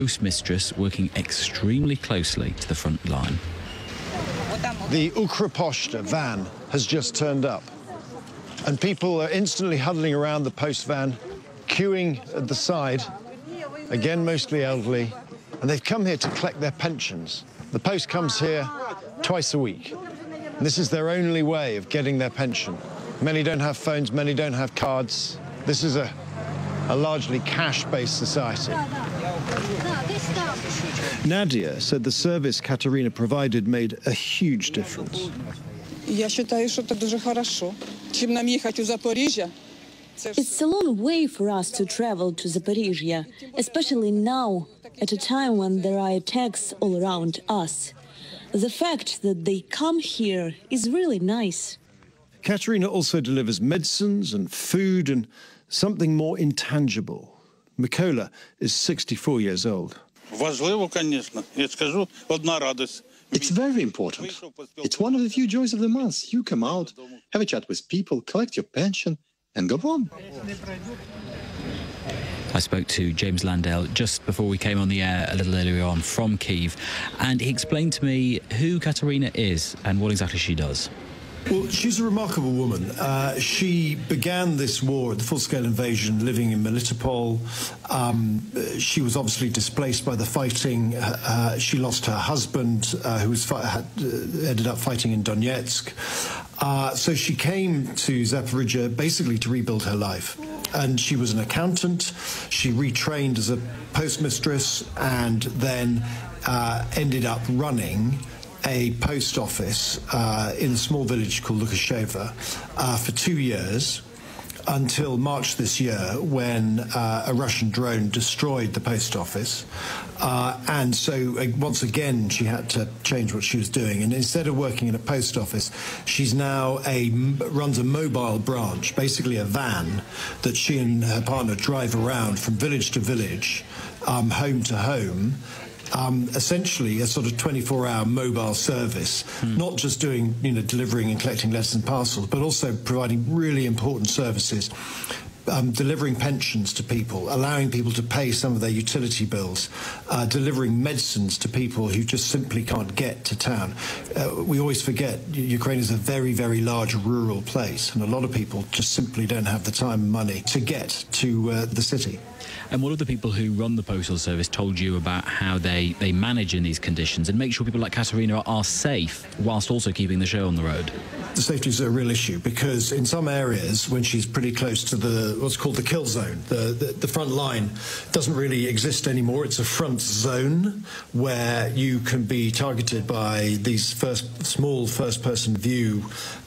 Postmistress working extremely closely to the front line. The Ukroposhta van has just turned up, and people are instantly huddling around the post van, queuing at the side, again mostly elderly, and they've come here to collect their pensions. The post comes here twice a week. And this is their only way of getting their pension. Many don't have phones, many don't have cards. This is a largely cash-based society. Nadia said the service Katerina provided made a huge difference. It's a long way for us to travel to Zaporizhia, especially now, at a time when there are attacks all around us. The fact that they come here is really nice. Katerina also delivers medicines and food and something more intangible. Mykola is 64 years old. It's very important. It's one of the few joys of the month. You come out, have a chat with people, collect your pension, and go home. I spoke to James Landale just before we came on the air a little earlier on from Kyiv, and he explained to me who Katerina is and what exactly she does. Well, she's a remarkable woman. She began this war, the full-scale invasion, living in Melitopol. She was obviously displaced by the fighting. She lost her husband, who ended up fighting in Donetsk. So she came to Zaporizhia basically to rebuild her life. And she was an accountant. She retrained as a postmistress and then ended up running a post office in a small village called Lukasheva for 2 years until March this year, when a Russian drone destroyed the post office. And so once again she had to change what she was doing, and instead of working in a post office, she's now runs a mobile branch, basically a van that she and her partner drive around from village to village, home to home. Essentially a sort of 24-hour mobile service, not just doing, delivering and collecting letters and parcels, but also providing really important services, delivering pensions to people, allowing people to pay some of their utility bills, delivering medicines to people who just simply can't get to town. We always forget Ukraine is a very, very large rural place, and a lot of people just simply don't have the time and money to get to the city. And what have the people who run the postal service told you about how they manage in these conditions and make sure people like Katerina are safe whilst also keeping the show on the road? The safety is a real issue, because in some areas, when she's pretty close to what's called the kill zone, the front line doesn't really exist anymore. It's a front zone where you can be targeted by these small first-person view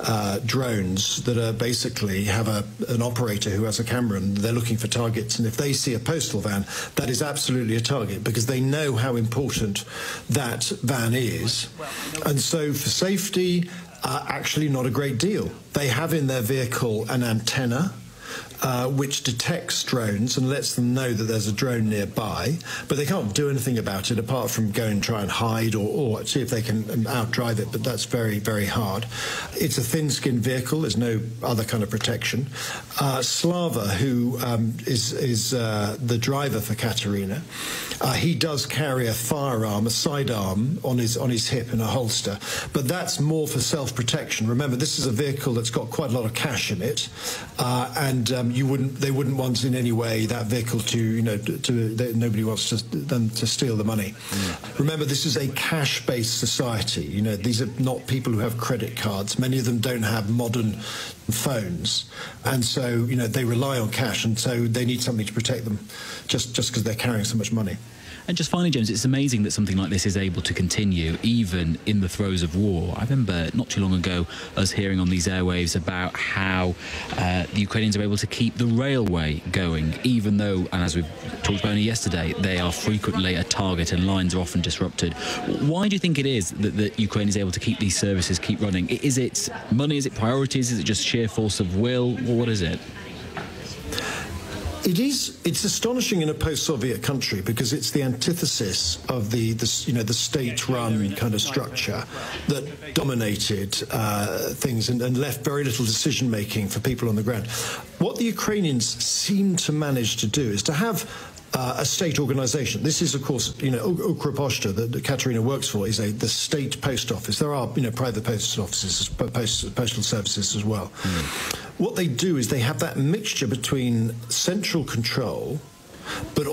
drones that are basically have an operator who has a camera, and they're looking for targets. And if they see a postal van, that is absolutely a target, because they know how important that van is. And so for safety, actually not a great deal. They have in their vehicle an antenna which detects drones and lets them know that there's a drone nearby, but they can't do anything about it apart from go and try and hide or see if they can outdrive it, but that's very, very hard. It's a thin-skinned vehicle. There's no other kind of protection. Slava, who is the driver for Katerina, he does carry a firearm, a sidearm, on his hip in a holster, but that's more for self-protection. Remember, this is a vehicle that's got quite a lot of cash in it, and they wouldn't want in any way that vehicle to, nobody wants them to steal the money. Remember, this is a cash-based society. These are not people who have credit cards. Many of them don't have modern phones, and so they rely on cash, and so they need something to protect them, just because they're carrying so much money. And just finally, James, it's amazing that something like this is able to continue even in the throes of war. I remember not too long ago us hearing on these airwaves about how the Ukrainians are able to keep the railway going, even though, and as we talked about only yesterday, they are frequently a target and lines are often disrupted. Why do you think it is that Ukraine is able to keep these services keep running? Is it money? Is it priorities? Is it just sheer force of will? Or what is it? It's astonishing in a post-Soviet country, because it's the antithesis of the state-run kind of structure that dominated things and left very little decision-making for people on the ground. What the Ukrainians seem to manage to do is to have a state organisation. This is, of course, Ukroposhta that Katerina works for is the state post office. There are, private post offices, postal services as well. What they do is they have that mixture between central control, but